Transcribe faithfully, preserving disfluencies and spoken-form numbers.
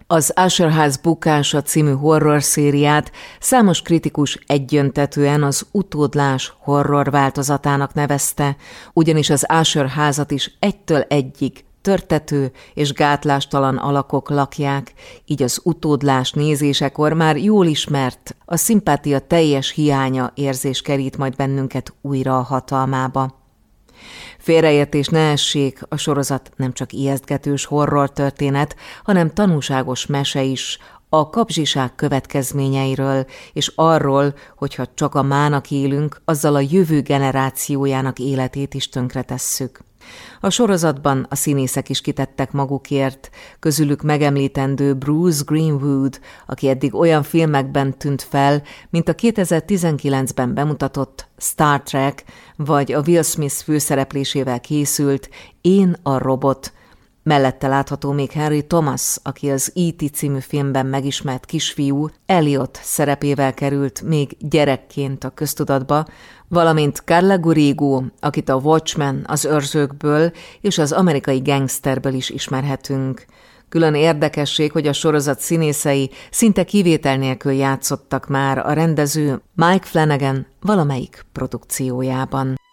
Az Usher House bukása című horror szériát számos kritikus egyöntetűen az utódlás horror változatának nevezte, ugyanis az Usher házat is egytől egyig törtető és gátlástalan alakok lakják, így az utódlás nézésekor már jól ismert, a szimpátia teljes hiánya érzés kerít majd bennünket újra a hatalmába. Félreértés ne essék, a sorozat nem csak ijesztgetős horror történet, hanem tanúságos mese is a kapzsiság következményeiről, és arról, hogyha csak a mának élünk, azzal a jövő generációjának életét is tönkretesszük. A sorozatban a színészek is kitettek magukért, közülük megemlítendő Bruce Greenwood, aki eddig olyan filmekben tűnt fel, mint a kétezer-tizenkilencben bemutatott Star Trek, vagy a Will Smith főszereplésével készült Én a robot. Mellette látható még Henry Thomas, aki az E T című filmben megismert kisfiú, Elliot szerepével került még gyerekként a köztudatba, valamint Carla Gurigo, akit a Watchmen, az Őrzőkből és az Amerikai Gangsterből is ismerhetünk. Külön érdekesség, hogy a sorozat színészei szinte kivétel nélkül játszottak már a rendező Mike Flanagan valamelyik produkciójában.